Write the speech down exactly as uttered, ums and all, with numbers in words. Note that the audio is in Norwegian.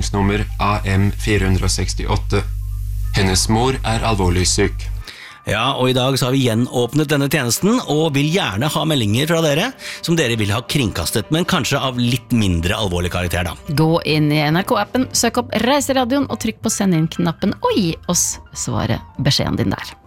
meldingsløsningsnummer A M fire seks åtte. Hennes mor er alvorlig syk. Ja, og i dag så har vi gjenåpnet denne tjenesten, og vil gjerne ha meldinger fra dere, som dere vil ha kringkastet, men kanskje av litt mindre alvorlig karakter da. Gå inn i N R K-appen, søk opp Reiseradioen og trykk på send inn-knappen, og gi oss svaret, beskjeden din der.